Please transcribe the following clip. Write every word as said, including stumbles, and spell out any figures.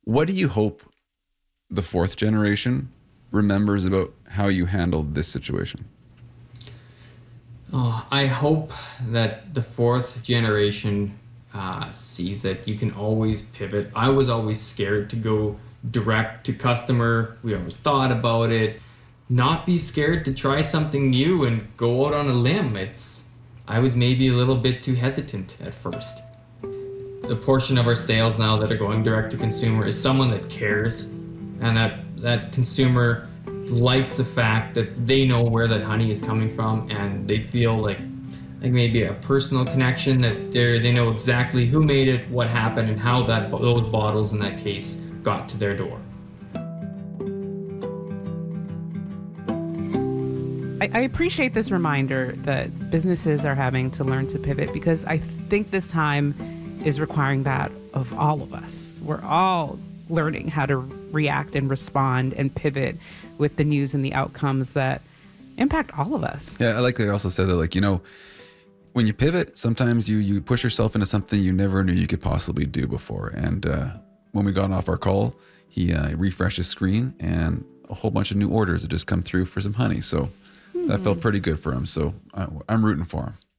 What do you hope the fourth generation remembers about how you handled this situation? Oh, I hope that the fourth generation uh, sees that you can always pivot. I was always scared to go direct to customer. We always thought about it. Not be scared to try something new and go out on a limb. It's I was maybe a little bit too hesitant at first. The portion of our sales now that are going direct to consumer is someone that cares, and that that consumer likes the fact that they know where that honey is coming from, and they feel like like maybe a personal connection, that they they know exactly who made it, what happened, and how that those bottles in that case got to their door. I, I appreciate this reminder that businesses are having to learn to pivot, because I think this time is requiring that of all of us. We're all learning how to react and respond and pivot with the news and the outcomes that impact all of us. Yeah, I like that. I also said that, like, you know, when you pivot, sometimes you you push yourself into something you never knew you could possibly do before. And uh, when we got off our call, he uh, refreshed his screen, and a whole bunch of new orders had just come through for some honey. So that felt pretty good for him. So I, I'm rooting for him.